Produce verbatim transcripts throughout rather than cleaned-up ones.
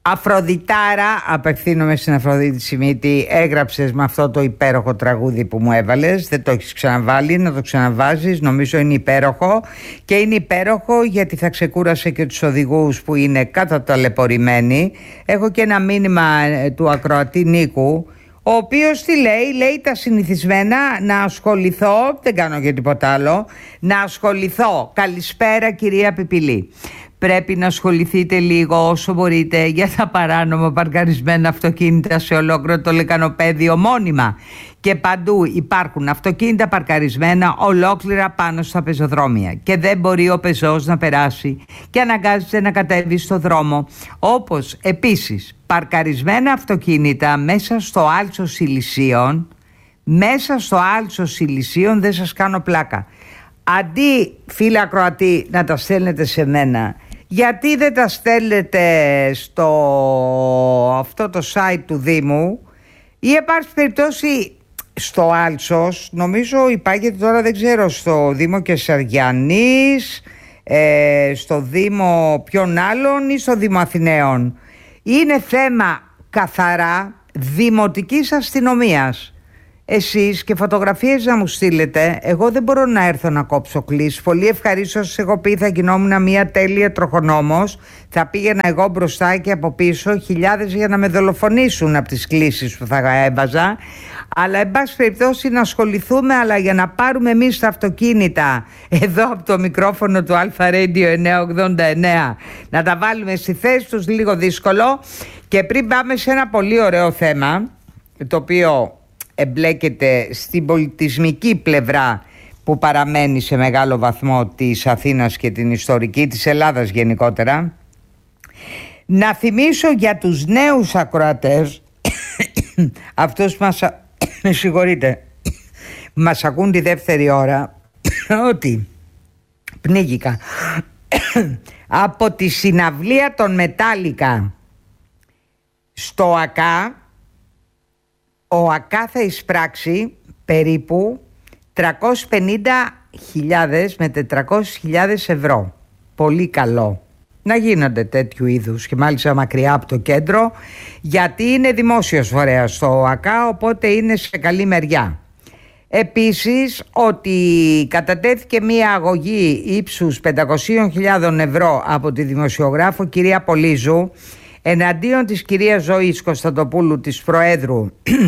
Αφροδιτάρα, απευθύνομαι στην Αφροδίτη Σιμίτη, έγραψες με αυτό το υπέροχο τραγούδι που μου έβαλες, δεν το έχεις ξαναβάλει, να το ξαναβάζεις, νομίζω είναι υπέροχο και είναι υπέροχο γιατί θα ξεκούρασε και τους οδηγούς που είναι καταταλαιπωρημένοι. Έχω και ένα μήνυμα του ακροατή Νίκου, ο οποίος τι λέει, λέει τα συνηθισμένα, να ασχοληθώ, δεν κάνω για τίποτα άλλο, να ασχοληθώ. Καλησπέρα κυρία Πιπηλή. Πρέπει να ασχοληθείτε λίγο όσο μπορείτε για τα παράνομα παρκαρισμένα αυτοκίνητα σε ολόκληρο το λεκανοπέδιο μόνιμα. Και παντού υπάρχουν αυτοκίνητα παρκαρισμένα ολόκληρα πάνω στα πεζοδρόμια και δεν μπορεί ο πεζός να περάσει και αναγκάζεται να κατέβει στο δρόμο. Όπως επίσης παρκαρισμένα αυτοκίνητα μέσα στο Άλσο Σιλισίων, μέσα στο Άλσο Σιλισίων, δεν σας κάνω πλάκα. Αντί φίλε ακροατή να τα στέλνετε σε μένα, γιατί δεν τα στέλνετε στο αυτό το site του Δήμου ή εν πάση περιπτώσει στο Άλσος, νομίζω υπάγεται τώρα, δεν ξέρω, στο Δήμο Κεσαριανής, ε, στο Δήμο ποιον άλλον ή στο Δήμο Αθηναίων. Είναι θέμα καθαρά δημοτικής αστυνομίας. Εσείς και φωτογραφίες να μου στείλετε. Εγώ δεν μπορώ να έρθω να κόψω κλίση. Πολύ ευχαρίστως, εγώ πει θα γινόμουν μια τέλεια τροχονόμος. Θα πήγαινα εγώ μπροστά και από πίσω χιλιάδες για να με δολοφονήσουν από τις κλίσεις που θα έβαζα. Αλλά εν πάση περιπτώσει να ασχοληθούμε, αλλά για να πάρουμε εμείς τα αυτοκίνητα εδώ από το μικρόφωνο του Αλφα Radio εννιακόσια ογδόντα εννέα να τα βάλουμε στη θέση τους, λίγο δύσκολο. Και πριν πάμε σε ένα πολύ ωραίο θέμα, το οποίο εμπλέκεται στην πολιτισμική πλευρά που παραμένει σε μεγάλο βαθμό της Αθήνας και την ιστορική της Ελλάδας γενικότερα, να θυμίσω για τους νέους ακροατές αυτούς μας με συγχωρείτε μας ακούν τη δεύτερη ώρα ότι πνίγηκα από τη συναυλία των Μετάλλικα στο ΑΚΑ. Ο ΑΚΑ θα εισπράξει περίπου τριακόσιες πενήντα χιλιάδες με τετρακόσιες χιλιάδες ευρώ. Πολύ καλό να γίνονται τέτοιου είδους και μάλιστα μακριά από το κέντρο, γιατί είναι δημόσιος φορέας στο ΑΚΑ, οπότε είναι σε καλή μεριά. Επίσης ότι κατατέθηκε μία αγωγή ύψους πεντακόσιες χιλιάδες ευρώ από τη δημοσιογράφο κυρία Πολύζου εναντίον της κυρίας Ζωής Κωνσταντοπούλου, της Προέδρου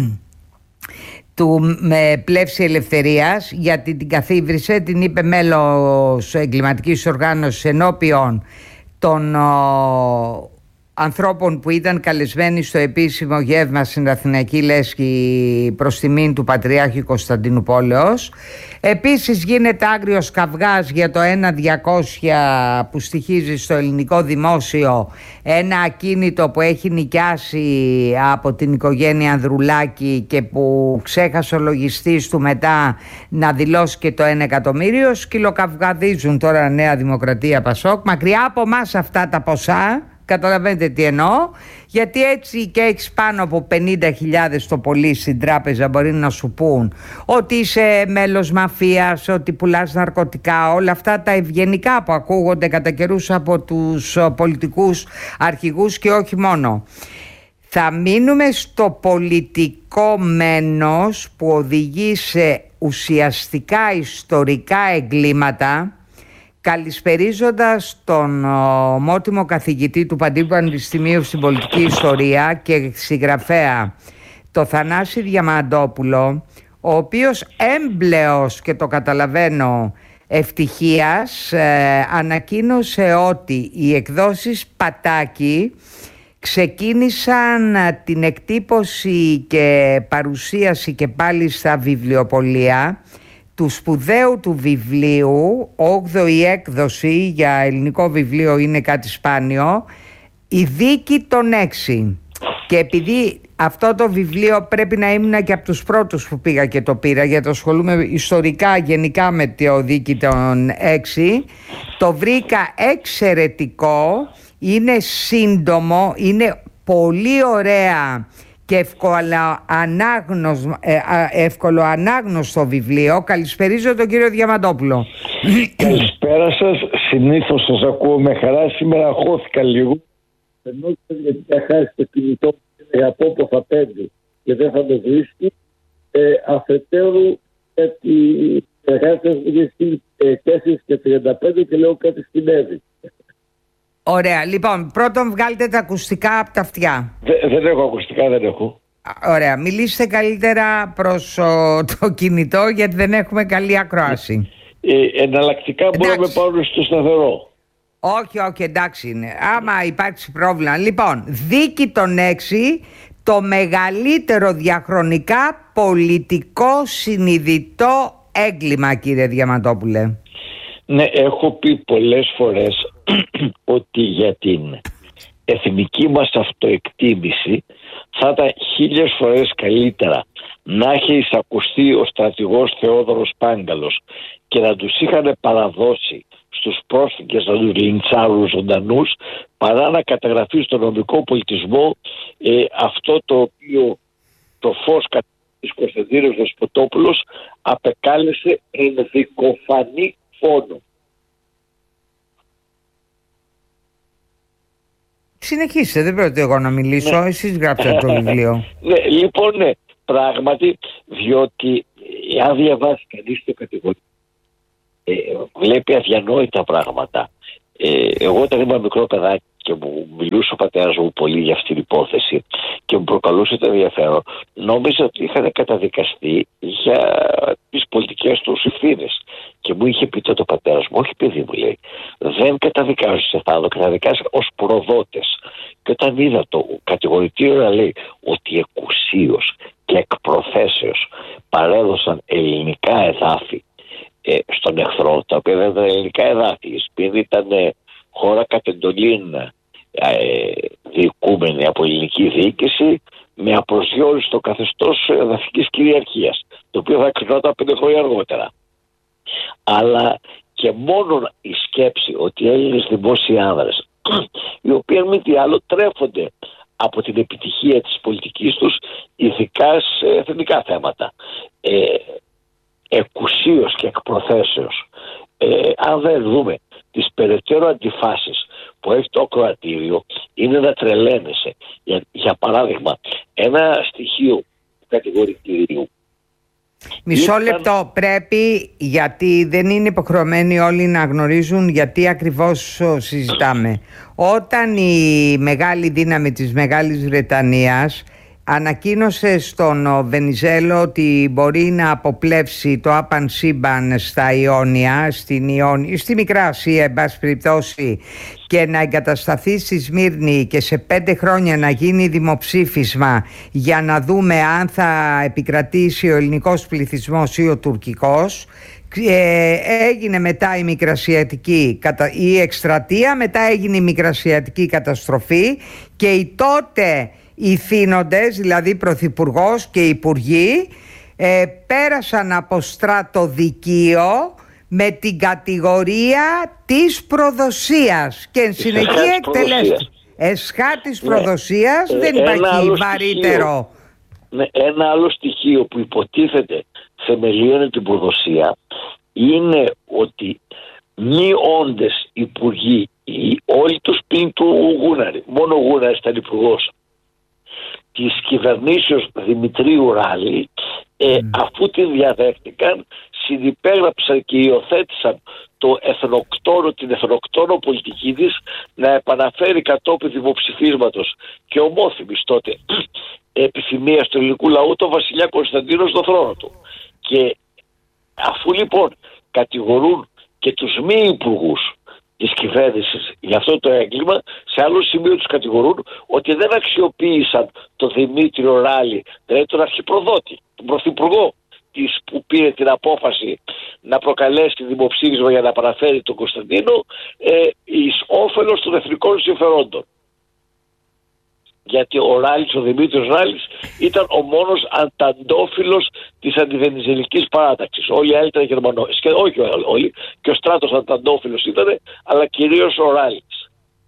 του με Πλεύση Ελευθερίας, γιατί την καθίβρισε, την είπε μέλος εγκληματικής οργάνωσης ενώπιον των ο, ανθρώπων που ήταν καλεσμένοι στο επίσημο γεύμα στην Αθηναϊκή Λέσχη προς τιμήν του Πατριάρχη Κωνσταντίνου Πόλεως. Επίσης γίνεται άγριος καυγάς για το ένα διακόσια που στοιχίζει στο ελληνικό δημόσιο, ένα ακίνητο που έχει νοικιάσει από την οικογένεια Ανδρουλάκη και που ξέχασε ο λογιστής του μετά να δηλώσει και το ένα εκατομμύριο. Σκυλοκαυγαδίζουν τώρα Νέα Δημοκρατία, Πασόκ. Μακριά από εμάς αυτά τα ποσά. Καταλαβαίνετε τι εννοώ, γιατί έτσι και έχεις πάνω από πενήντα χιλιάδες το πολύ στην τράπεζα μπορεί να σου πούν ότι είσαι μέλος μαφίας, ότι πουλάς ναρκωτικά, όλα αυτά τα ευγενικά που ακούγονται κατά καιρούς από τους πολιτικούς αρχηγούς και όχι μόνο. Θα μείνουμε στο πολιτικό μένος που οδηγεί σε ουσιαστικά ιστορικά εγκλήματα, καλησπερίζοντας τον ομότιμο καθηγητή του Παντίου Πανεπιστημίου στην πολιτική ιστορία και συγγραφέα το Θανάση Διαμαντόπουλο, ο οποίος έμπλεος, και το καταλαβαίνω, ευτυχίας ε, ανακοίνωσε ότι οι εκδόσεις Πατάκη ξεκίνησαν την εκτύπωση και παρουσίαση και πάλι στα βιβλιοπωλεία του σπουδαίου του βιβλίου, όγδοη έκδοση, για ελληνικό βιβλίο είναι κάτι σπάνιο, «Η Δίκη των Έξι». Και επειδή αυτό το βιβλίο πρέπει να ήμουν και από τους πρώτους που πήγα και το πήρα, γιατί ασχολούμαι ιστορικά γενικά με τη Δίκη των Έξι, το βρήκα εξαιρετικό, είναι σύντομο, είναι πολύ ωραία και εύκολο ανάγνωστο, εύκολο ανάγνωστο βιβλίο. Καλησπερίζω τον κύριο Διαμαντόπουλο. Καλησπέρα σας. Συνήθως σας ακούω με χαρά. Σήμερα αγχώθηκα λίγο. Ενώ γιατί θα χάσει το κινητό και από όπου θα παίρνει και δεν θα το βρίσκει, ε, αφετέρου γιατί εργάτες βρίσκει τέσσερα και τριάντα πέντε και λέω κάτι σκηνεύει. Ωραία, λοιπόν, πρώτον βγάλτε τα ακουστικά από τα αυτιά. Δε, δεν έχω ακουστικά, δεν έχω. Ωραία, μιλήστε καλύτερα προς ο, το κινητό γιατί δεν έχουμε καλή ακρόαση. Ε, εναλλακτικά μπορούμε να πάρουμε στο σταθερό. Όχι, όχι, εντάξει είναι. Άμα υπάρξει πρόβλημα. Λοιπόν, δίκη των έξι, το μεγαλύτερο διαχρονικά πολιτικό συνειδητό έγκλημα, κύριε Διαματόπουλε. Ναι, έχω πει πολλές φορές ότι για την εθνική μας αυτοεκτίμηση θα ήταν χίλιες φορές καλύτερα να έχει εισακουστεί ο στρατηγός Θεόδωρος Πάγκαλος και να τους είχαν παραδώσει στους πρόσφυγες να τους λιντσάρουν ζωντανούς παρά να καταγραφεί στο νομικό πολιτισμό ε, αυτό το οποίο το φως της Κωνσταντίνος Δεσποτόπουλος απεκάλεσε ενδικοφανή φόνο. Συνεχίστε, δεν πρέπει εγώ να μιλήσω, ναι. Εσείς γράψατε το βιβλίο. Ναι, λοιπόν, ναι, πράγματι, διότι αν διαβάσει κανείς το κατηγορείο, ε, βλέπει αδιανόητα πράγματα. Ε, εγώ όταν ήμουν μικρό παιδάκι και μου μιλούσε ο πατέρας μου πολύ για αυτή την υπόθεση και μου προκαλούσε το ενδιαφέρον, νόμιζα ότι είχαν καταδικαστεί για τις πολιτικές τους ευθύνες. Και μου είχε πει τότε ο πατέρας μου, όχι παιδί μου, λέει, δεν καταδικάζουν σε θάνατο, καταδικάζουν ως προδότες. Και όταν είδα το κατηγορητήριο να λέει ότι εκουσίως και εκ προθέσεως παρέδωσαν ελληνικά εδάφη ε, στον εχθρό, τα οποία δεν ήταν ελληνικά εδάφη, η Σπίνη ήταν ε, χώρα κατ' εντολήν ε, διοικούμενη από ελληνική διοίκηση με απροσδιόριστο καθεστώς εδαφικής κυριαρχίας, το οποίο θα κρινόταν πέντε χρόνια αργότερα. Αλλά και μόνο η σκέψη ότι οι Έλληνες δημόσιοι άνδρες, οι οποίοι αν μη τι άλλο τρέφονται από την επιτυχία της πολιτικής τους, ειδικά σε εθνικά θέματα, ε, εκουσίως και εκ προθέσεως, ε, αν δεν δούμε τις περαιτέρω αντιφάσεις που έχει το ακροατήριο, είναι να τρελαίνεσαι. Για, για παράδειγμα, ένα στοιχείο του κατηγορητηρίου. Μισό λεπτό, πρέπει, γιατί δεν είναι υποχρεωμένοι όλοι να γνωρίζουν γιατί ακριβώς συζητάμε. Όταν η μεγάλη δύναμη της Μεγάλης Βρετανίας ανακοίνωσε στον Βενιζέλο ότι μπορεί να αποπλέψει το άπαν σύμπαν στα Ιόνια, στην Ιόνια, στη Μικρά Ασία, εν πάση περιπτώσει, και να εγκατασταθεί στη Σμύρνη και σε πέντε χρόνια να γίνει δημοψήφισμα για να δούμε αν θα επικρατήσει ο ελληνικός πληθυσμός ή ο τουρκικός. Ε, έγινε μετά η μικρασιατική η εκστρατεία, μετά έγινε η μικρασιατική καταστροφή και οι τότε οι θύνοντες, δηλαδή πρωθυπουργός και υπουργοί, ε, πέρασαν από στρατοδικείο με την κατηγορία της προδοσίας και εν συνεχεία εκτελέστηκε. Εσχάτης προδοσίας, ναι. Δεν υπάρχει βαρύτερο. Ναι, ένα άλλο στοιχείο που υποτίθεται θεμελιώνει την προδοσία είναι ότι μη όντες υπουργοί, όλοι τους πλην του Γούναρη, μόνο ο Γούναρης ήταν υπουργός της κυβερνήσεως Δημητρίου Ράλη, ε, mm. αφού την διαδέχτηκαν, συνυπέγραψαν και υιοθέτησαν το εθνοκτόνο, την εθνοκτόνο πολιτική της να επαναφέρει κατόπιν δημοψηφίσματος και ομόθυμης τότε επιθυμίας του ελληνικού λαού το βασιλιά Κωνσταντίνο στον θρόνο του. Και αφού λοιπόν κατηγορούν και τους μη υπουργούς της κυβέρνησης για αυτό το έγκλημα, σε άλλο σημείο τους κατηγορούν ότι δεν αξιοποίησαν τον Δημήτριο Ράλη, δηλαδή τον αρχιπροδότη, τον πρωθυπουργό της, που πήρε την απόφαση να προκαλέσει δημοψήφισμα για να παραφέρει τον Κωνσταντίνο ε, εις όφελος των εθνικών συμφερόντων. Γιατί ο Ράλης, ο Δημήτριος Ράλης, ήταν ο μόνος ανταντόφιλος της αντιβενιζελικής παράταξης. Όλοι οι άλλοι ήταν Γερμανό. Όχι όλοι, και ο Στράτος ανταντόφιλος ήταν, αλλά κυρίως ο Ράλης.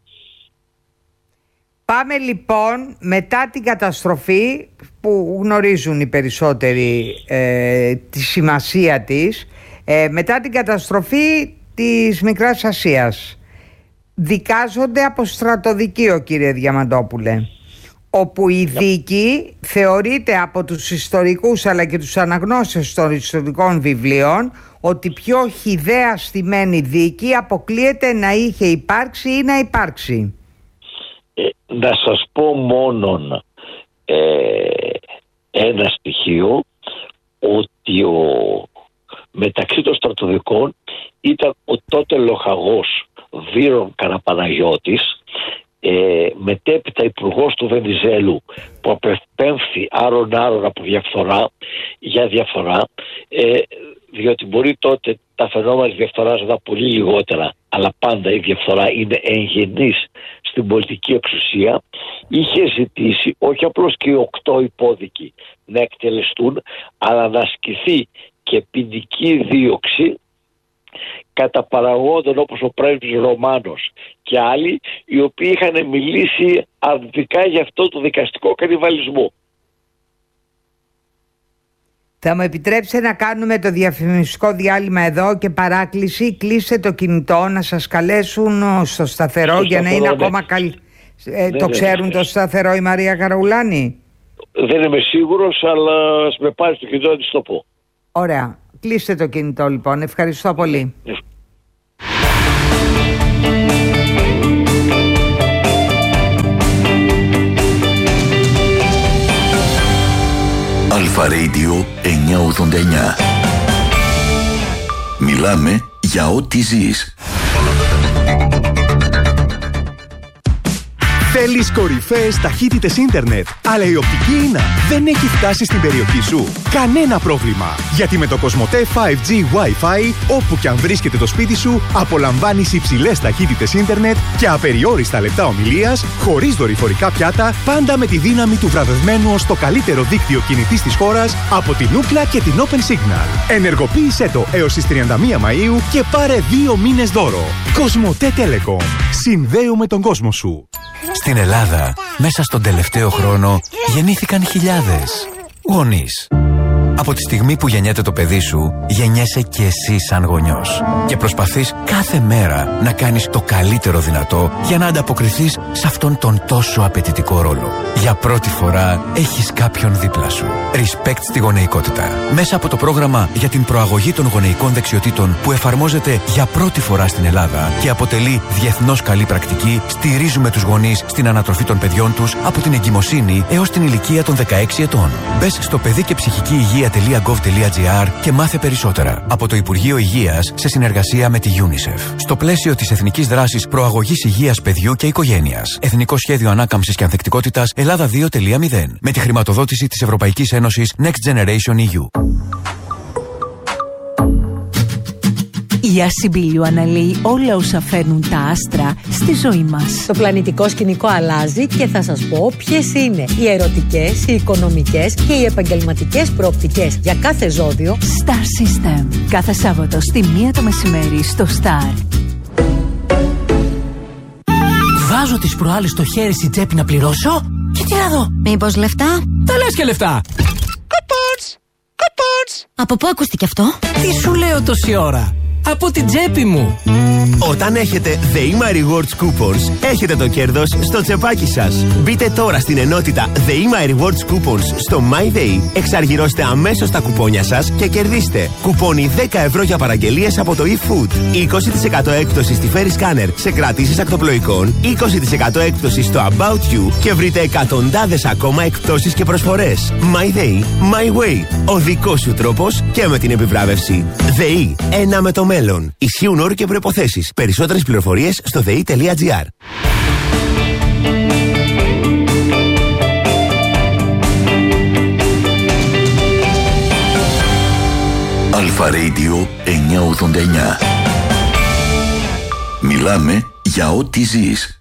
Πάμε λοιπόν μετά την καταστροφή που γνωρίζουν οι περισσότεροι ε, τη σημασία της, ε, μετά την καταστροφή της Μικράς Ασίας. δικάζονται από στρατοδικείο, κύριε Διαμαντόπουλε, όπου η δίκη θεωρείται από τους ιστορικούς αλλά και τους αναγνώστες των ιστορικών βιβλίων ότι πιο χυδαία στημένη δίκη αποκλείεται να είχε υπάρξει ή να υπάρξει. Ε, να σας πω μόνον ε, ένα στοιχείο, ότι ο, μεταξύ των στρατοδικών ήταν ο τότε λοχαγός Βύρον Καραπαναγιώτης, ε, μετέπειτα υπουργός του Βενιζέλου, που απεπέμφθη άρον-άρον από διαφθορά για διαφθορά, ε, διότι μπορεί τότε τα φαινόμενα της διαφθοράς να ήταν πολύ λιγότερα, αλλά πάντα η διαφθορά είναι εγγενής στην πολιτική εξουσία. Είχε ζητήσει όχι απλώς και οι οκτώ υπόδικοι να εκτελεστούν, αλλά να ασκηθεί και ποινική δίωξη κατά παραγόντων όπως ο πρέσβης Ρωμάνος και άλλοι, οι οποίοι είχαν μιλήσει αρνητικά για αυτό το δικαστικό κανιβαλισμό. Θα μου επιτρέψετε να κάνουμε το διαφημιστικό διάλειμμα εδώ και παράκληση. Κλείστε το κινητό, να σας καλέσουν στο σταθερό, στο για σταθερό, να είναι ναι. ακόμα καλύτερο. Ε, ναι, το ναι, ξέρουν ναι. το σταθερό η Μαρία Καραουλάνη? Δεν είμαι σίγουρος, αλλά ας με πάρει το κινητό να της το πω. Ωραία. Κλείστε το κινητό λοιπόν. Ευχαριστώ πολύ. Ναι. Αλφα Radio εννιακόσια ογδόντα εννιά. Μιλάμε για ό,τι ζεις. Θέλεις κορυφαίες ταχύτητες ίντερνετ, αλλά η οπτική ίνα δεν έχει φτάσει στην περιοχή σου? Κανένα πρόβλημα, γιατί με το Κοσμοτέ φάιβ τζι Wi-Fi, όπου και αν βρίσκεται το σπίτι σου, απολαμβάνεις υψηλές ταχύτητες ίντερνετ και απεριόριστα λεπτά ομιλίας, χωρίς δορυφορικά πιάτα, πάντα με τη δύναμη του βραβευμένου ως το καλύτερο δίκτυο κινητής της χώρας από την Ookla και την Open Signal. Ενεργοποίησέ το έως τις τριάντα μία Μαΐου και πάρε δύο μήνες δώρο. Κοσμοτέ Telecom. Συνδέουμε τον κόσμο σου. Στην Ελλάδα, μέσα στον τελευταίο χρόνο, γεννήθηκαν χιλιάδες γονείς. Από τη στιγμή που γεννιέται το παιδί σου, γεννιέσαι και εσύ σαν γονιός. Και προσπαθείς κάθε μέρα να κάνεις το καλύτερο δυνατό για να ανταποκριθείς σε αυτόν τον τόσο απαιτητικό ρόλο. Για πρώτη φορά έχεις κάποιον δίπλα σου. Respect στη γονεϊκότητα. Μέσα από το πρόγραμμα για την προαγωγή των γονεϊκών δεξιοτήτων που εφαρμόζεται για πρώτη φορά στην Ελλάδα και αποτελεί διεθνώς καλή πρακτική, στηρίζουμε τους γονείς στην ανατροφή των παιδιών τους από την εγκυμοσύνη έως την ηλικία των δεκαέξι ετών. Μπες στο παιδί και ψυχική υγεία .gov.gr και μάθε περισσότερα. Από το Υπουργείο Υγείας σε συνεργασία με τη UNICEF. Στο πλαίσιο της Εθνικής Δράσης Προαγωγής Υγείας Παιδιού και Οικογένειας. Εθνικό Σχέδιο Ανάκαμψης και Ανθεκτικότητας Ελλάδα δύο τελεία μηδέν. Με τη χρηματοδότηση της Ευρωπαϊκής Ένωσης Next Generation ι γιου. Η Ασυμπήλιο αναλύει όλα όσα φέρνουν τα άστρα στη ζωή μας. Το πλανητικό σκηνικό αλλάζει και θα σας πω ποιες είναι οι ερωτικές, οι οικονομικές και οι επαγγελματικές προοπτικές για κάθε ζώδιο. Star System. Κάθε Σάββατο στη μία το μεσημέρι στο Star. Βάζω τις προάλλες το χέρι στην τσέπη να πληρώσω και τι να δω. Μήπως λεφτά? Τα λες και λεφτά. Κοπότς, κοπότς. Από πού ακούστηκε αυτό? Τι σου λέω τόση ώρα? Από την τσέπη μου. Όταν έχετε The Ima Rewards Coupons, έχετε το κέρδος στο τσεπάκι σας. Μπείτε τώρα στην ενότητα The Ima Rewards Coupons στο MyDay, εξαργυρώστε αμέσως τα κουπόνια σας και κερδίστε κουπόνι δέκα ευρώ για παραγγελίες από το eFood, είκοσι τοις εκατό έκπτωση στη Ferry Scanner σε κρατήσεις ακτοπλοϊκών, είκοσι τοις εκατό έκπτωση στο About You και βρείτε εκατοντάδες ακόμα εκπτώσεις και προσφορές. MyDay, My Way. Ο δικός σου τρόπος και με την επιβράβευση. ΔΕΗ, ένα με το μέλλον. Ισχύουν όροι και προϋποθέσεις. Περισσότερες πληροφορίες στο δε ι τελεία τζι άρ. Αλφα Radio εννιακόσια ογδόντα εννιά. Μιλάμε για ό,τι ζεις.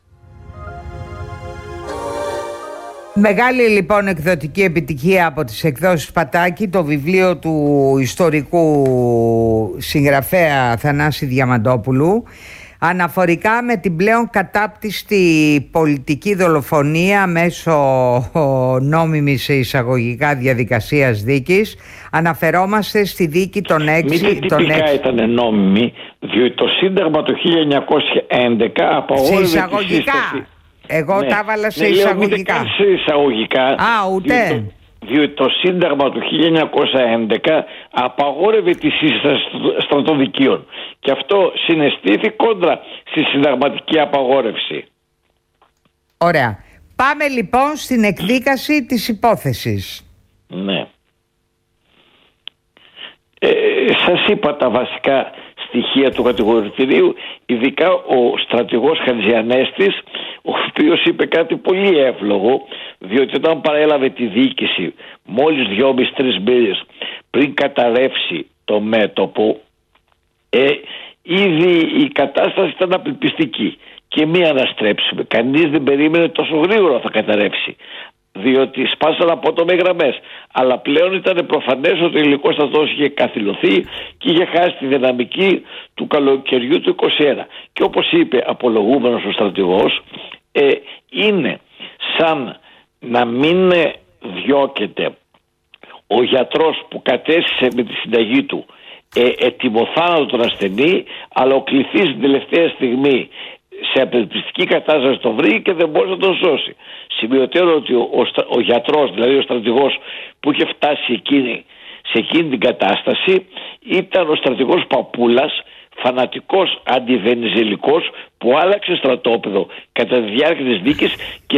Μεγάλη λοιπόν εκδοτική επιτυχία από τις εκδόσεις Πατάκη, το βιβλίο του ιστορικού συγγραφέα Θανάση Διαμαντόπουλου. αναφορικά με την πλέον κατάπτυστη πολιτική δολοφονία μέσω νόμιμης εισαγωγικά διαδικασίας δίκης. Αναφερόμαστε στη δίκη των έξι... Μην τυπικά έξι... ήταν νόμιμη, διότι το Σύνταγμα το χίλια εννιακόσια έντεκα απαγόρευε τη σύσταση. Εγώ ναι, τα έβαλα σε ναι, εισαγωγικά. Λέω, σε εισαγωγικά. Α, ούτε. Διότι, διότι το Σύνταγμα του χίλια εννιακόσια έντεκα απαγόρευε τη σύσταση στρατοδικείων. Και αυτό συναισθήθη κόντρα στη συνταγματική απαγόρευση. Ωραία. Πάμε λοιπόν στην εκδίκαση της υπόθεσης. Ναι. Ε, σας είπα τα βασικά στοιχεία του κατηγορητηρίου, ειδικά ο στρατηγός Χατζιανέστης, ο οποίος είπε κάτι πολύ εύλογο, διότι όταν παρέλαβε τη διοίκηση μόλις δυόμισι τρεις μήνες πριν καταρρεύσει το μέτωπο, ε, ήδη η κατάσταση ήταν απελπιστική και μη αναστρέψιμη. Κανείς δεν περίμενε τόσο γρήγορα θα καταρρεύσει, διότι σπάσαν από το με γραμμές. Αλλά πλέον ήταν προφανές ότι ο ελληνικός στρατός είχε καθυλωθεί και είχε χάσει τη δυναμική του καλοκαιριού του είκοσι ένα. Και όπως είπε απολογούμενος ο στρατηγός, ε, είναι σαν να μην διώκεται ο γιατρός που κατέστησε με τη συνταγή του ε, ετοιμοθάνατο τον ασθενή, αλλά ο κληθής την τελευταία στιγμή σε απελπιστική κατάσταση το βρήκε και δεν μπορούσε να τον σώσει. Σημειωτέρω ότι ο, ο, ο γιατρός, δηλαδή ο στρατηγός που είχε φτάσει εκείνη, σε εκείνη την κατάσταση, ήταν ο στρατηγός Παπούλας, φανατικός αντιβενιζελικός, που άλλαξε στρατόπεδο κατά τη διάρκεια της δίκης και